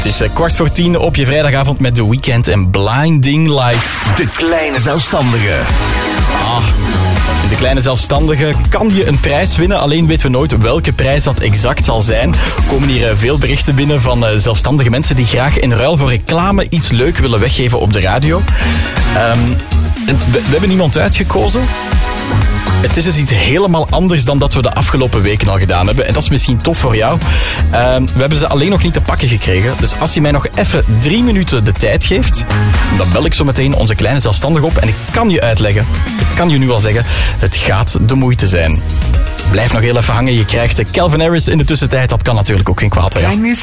Het is 9:15 op je vrijdagavond met The Weeknd en Blinding Lights. De Kleine Zelfstandige. De Kleine Zelfstandige kan je een prijs winnen, alleen weten we nooit welke prijs dat exact zal zijn. Er komen hier veel berichten binnen van zelfstandige mensen die graag in ruil voor reclame iets leuk willen weggeven op de radio. We hebben iemand uitgekozen. Het is dus iets helemaal anders dan dat we de afgelopen weken al gedaan hebben. En dat is misschien tof voor jou. We hebben ze alleen nog niet te pakken gekregen. Dus als je mij nog even 3 minuten de tijd geeft, dan bel ik zo meteen onze Kleine Zelfstandige op. En ik kan je uitleggen, ik kan je nu al zeggen, het gaat de moeite zijn. Blijf nog heel even hangen. Je krijgt Calvin Harris in de tussentijd. Dat kan natuurlijk ook geen kwaad. Ja.